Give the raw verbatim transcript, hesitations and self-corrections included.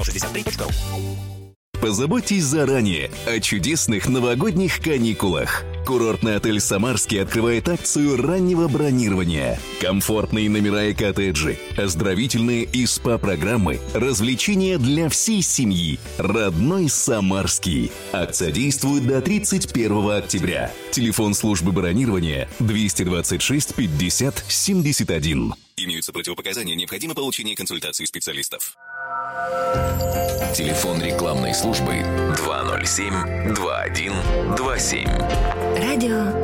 шестьдесят три точка ру. Позаботьтесь заранее о чудесных новогодних каникулах. Курортный отель «Самарский» открывает акцию раннего бронирования. Комфортные номера и коттеджи, оздоровительные и СПА-программы, развлечения для всей семьи. Родной «Самарский». Акция действует до тридцать первого октября. Телефон службы бронирования двести двадцать шесть пятьдесят семьдесят один. Имеются противопоказания, необходимо получение консультации специалистов. Телефон рекламной службы два ноль семь два один два семь. Радио